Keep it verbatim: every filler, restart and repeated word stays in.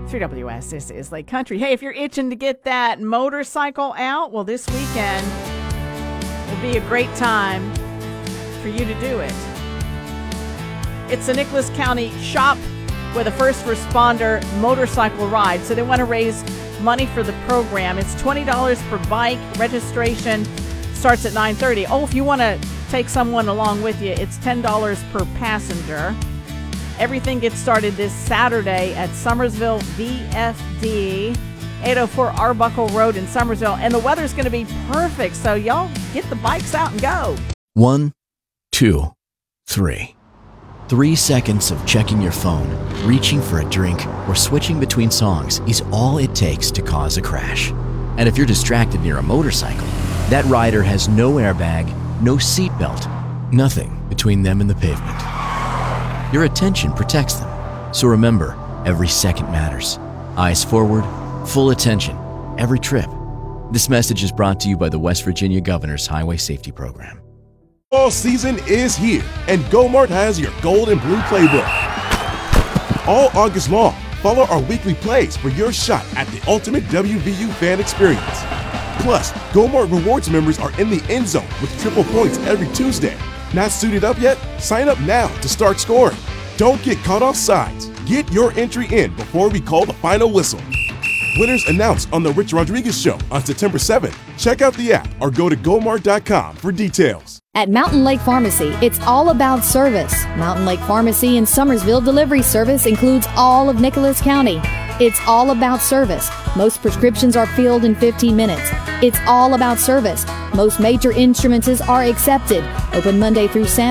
three W S, this is Lake Country. Hey, if you're itching to get that motorcycle out, well, this weekend will be a great time for you to do it. It's a Nicholas County shop with a first responder motorcycle ride. So they want to raise money for the program. It's twenty dollars per bike. Registration starts at nine thirty. Oh, if you want to take someone along with you, it's ten dollars per passenger. Everything gets started this Saturday at Summersville V F D, eight oh four Arbuckle Road in Summersville. And the weather's going to be perfect, so y'all get the bikes out and go. One, two, three. Three seconds of checking your phone, reaching for a drink, or switching between songs is all it takes to cause a crash. And if you're distracted near a motorcycle, that rider has no airbag, no seatbelt, nothing between them and the pavement. Your attention protects them. So remember, every second matters. Eyes forward, full attention, every trip. This message is brought to you by the West Virginia Governor's Highway Safety Program. Fall season is here, and GoMart has your gold and blue playbook. All August long, follow our weekly plays for your shot at the ultimate W V U fan experience. Plus, GoMart Rewards members are in the end zone with triple points every Tuesday. Not suited up yet? Sign up now to start scoring. Don't get caught off sides. Get your entry in before we call the final whistle. Winners announced on The Rich Rodriguez Show on September seventh. Check out the app or go to gomart dot com for details. At Mountain Lake Pharmacy, it's all about service. Mountain Lake Pharmacy in Summersville delivery service includes all of Nicholas County. It's all about service. Most prescriptions are filled in fifteen minutes. It's all about service. Most major instruments are accepted. Open Monday through Saturday.